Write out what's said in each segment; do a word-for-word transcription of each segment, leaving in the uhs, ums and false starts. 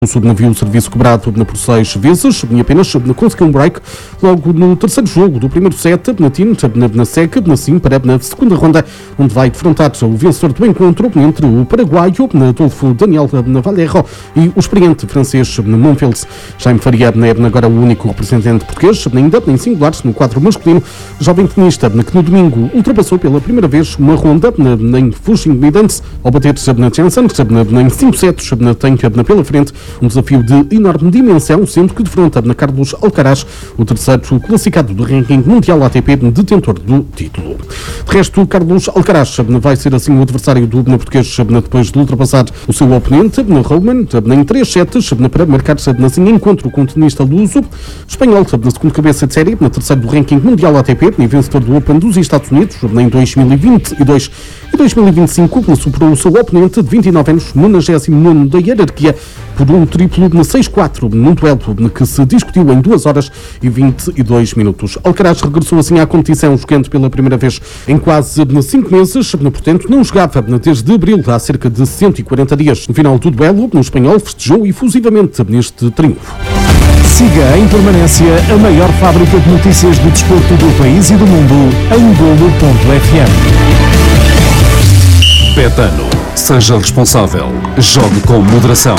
O subnavio o serviço cobrado por seis vezes e apenas conseguiu um break logo no terceiro jogo do primeiro set, na T I N, na S E C, na S I M, para na segunda ronda, onde vai defrontar o vencedor do encontro entre o paraguaio, Adolfo Daniel Valero, e o experiente francês Monfils. Jaime Faria é agora o único representante português, ainda em singulares, no quadro masculino, jovem tenista, que no domingo ultrapassou pela primeira vez uma ronda em Flushing Meadows, ao bater na Janssen, em cinco sets, tem pela frente um desafio de enorme dimensão, sendo que defronta na Carlos Alcaraz, o terceiro classificado do ranking mundial A T P, detentor do título. De resto, Carlos Alcaraz vai ser assim o adversário do português depois de ultrapassar o seu oponente, Roman, em três sets, para marcar assim encontro com o tenista luso, espanhol, na segunda cabeça de série, na terceiro do ranking mundial A T P e vencedor do Open dos Estados Unidos, em dois mil e vinte e dois e dois mil e vinte e cinco, superou o seu oponente de vinte e nove anos, nonagésimo nono da hierarquia, por um triplo de seis quatro, num duelo que se discutiu em duas horas e vinte e dois minutos. Alcaraz regressou assim à competição, jogando pela primeira vez em quase cinco meses, portanto não jogava desde abril, há cerca de cento e quarenta dias. No final do duelo, no espanhol festejou efusivamente neste triunfo. Siga em permanência a maior fábrica de notícias do desporto do país e do mundo em golo ponto f m. Betano. Seja responsável. Jogue com moderação.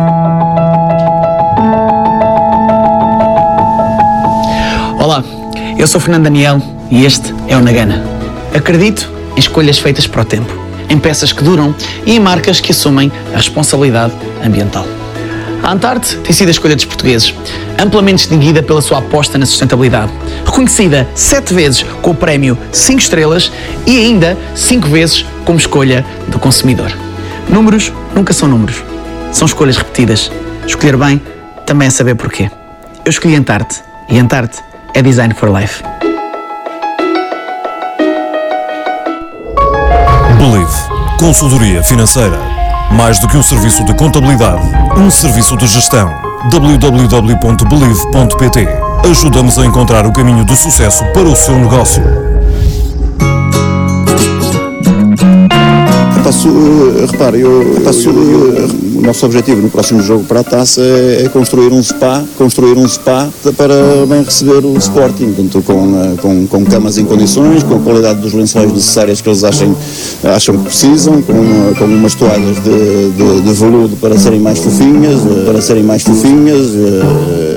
Olá, eu sou Fernando Daniel e este é o Nagana. Acredito em escolhas feitas para o tempo, em peças que duram e em marcas que assumem a responsabilidade ambiental. A Antarte tem sido a escolha dos portugueses, amplamente distinguida pela sua aposta na sustentabilidade, reconhecida sete vezes com o prémio cinco estrelas e ainda cinco vezes como escolha do consumidor. Números nunca são números, são escolhas repetidas. Escolher bem também é saber porquê. Eu escolhi Antarte e Antarte é Design for Life. Believe. Consultoria financeira. Mais do que um serviço de contabilidade, um serviço de gestão. w w w ponto believe ponto p t. Ajuda-nos a encontrar o caminho do sucesso para o seu negócio. Passo, repare, eu, passo, eu, o nosso objetivo no próximo jogo para a taça é, é construir um spa, construir um spa para bem receber o Sporting, portanto, com, com, com camas em condições, com a qualidade dos lençóis necessárias que eles achem, acham que precisam, com, com umas toalhas de, de, de veludo para serem mais fofinhas, para serem mais fofinhas.